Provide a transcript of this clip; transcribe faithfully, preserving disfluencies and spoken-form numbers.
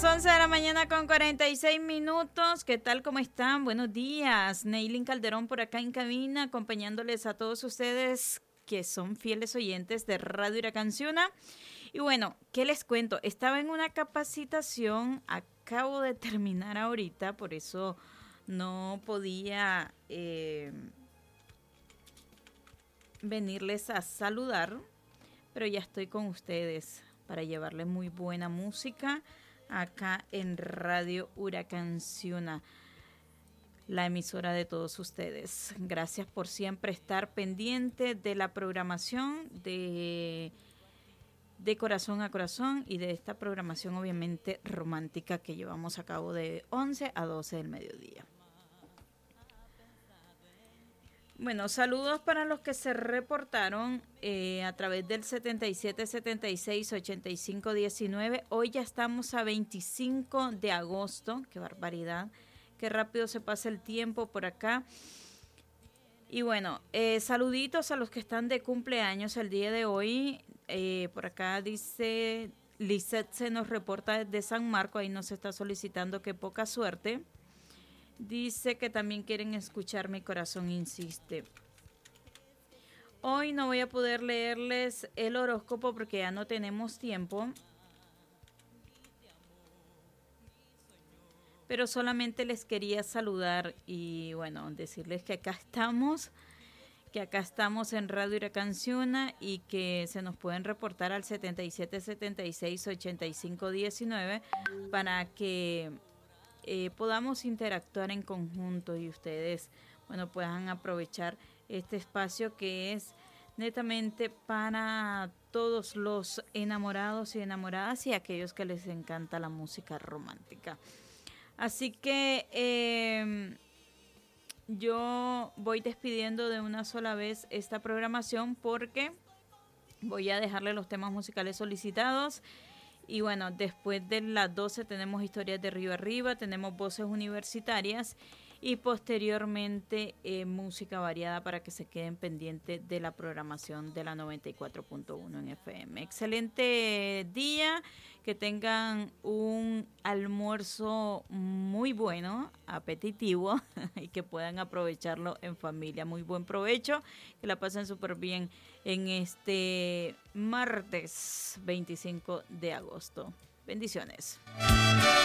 once de la mañana con cuarenta y seis minutos. ¿Qué tal? ¿Cómo están? Buenos días. Neilin Calderón por acá en cabina, acompañándoles a todos ustedes que son fieles oyentes de Radio Huracán Ciuna. Y bueno, ¿qué les cuento? Estaba en una capacitación, acabo de terminar ahorita, por eso no podía eh, venirles a saludar, pero ya estoy con ustedes para llevarles muy buena música acá en Radio Huracán Ciuna, la emisora de todos ustedes. Gracias por siempre estar pendiente de la programación de, de Corazón a Corazón y de esta programación obviamente romántica que llevamos a cabo de once a doce del mediodía. Bueno, saludos para los que se reportaron eh, a través del setenta y siete setenta y seis ochenta y cinco diecinueve. Hoy ya estamos a veinticinco de agosto. Qué barbaridad, qué rápido se pasa el tiempo por acá. Y bueno, eh, saluditos a los que están de cumpleaños el día de hoy. Eh, por acá dice Lisette, se nos reporta desde San Marco, ahí nos está solicitando que poca suerte. Dice que también quieren escuchar Mi Corazón Insiste. Hoy no voy a poder leerles el horóscopo porque ya no tenemos tiempo. Pero solamente les quería saludar y bueno, decirles que acá estamos, que acá estamos en Radio Huracán Ciuna y que se nos pueden reportar al setenta y siete setenta y seis ochenta y cinco diecinueve para que Eh, podamos interactuar en conjunto y ustedes, bueno, puedan aprovechar este espacio que es netamente para todos los enamorados y enamoradas y aquellos que les encanta la música romántica. Así que eh, yo voy despidiendo de una sola vez esta programación porque voy a dejarle los temas musicales solicitados. Y bueno, después de las doce tenemos Historias de Río Arriba, tenemos Voces Universitarias y posteriormente eh, música variada para que se queden pendientes de la programación de la noventa y cuatro punto uno en F M. Excelente día, que tengan un almuerzo muy bueno, apetitivo y que puedan aprovecharlo en familia. Muy buen provecho, que la pasen súper bien en este martes veinticinco de agosto. Bendiciones.